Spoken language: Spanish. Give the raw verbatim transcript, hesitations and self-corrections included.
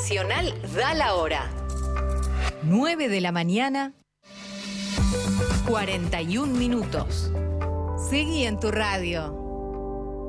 Nacional da la hora. nueve de la mañana, cuarenta y un minutos. Seguí en tu radio.